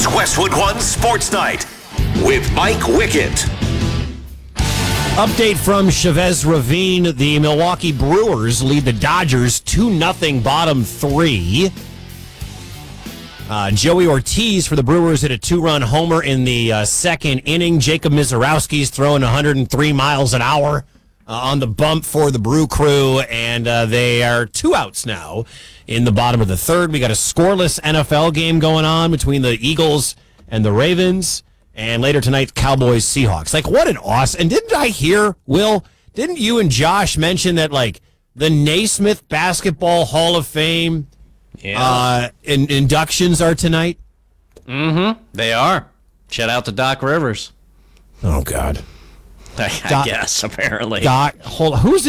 Westwood One Sports Night with Mike Wickett. Update from Chavez Ravine. The Milwaukee Brewers lead the Dodgers 2-0 bottom three. Joey Ortiz for the Brewers hit a 2-run homer in the second inning. Jacob Mizorowski's throwing 103 miles an hour on the bump for the Brew Crew, and they are 2 outs now in the bottom of the third. We got a scoreless NFL game going on between the Eagles and the Ravens, and later tonight, Cowboys-Seahawks. Like, what an awesome... And didn't I hear, Will, didn't you and Josh mention that, like, the Naismith Basketball Hall of Fame... Yeah. Inductions are tonight? Mm-hmm. They are. Shout out to Doc Rivers. Oh, God. I guess, apparently. Doc, who's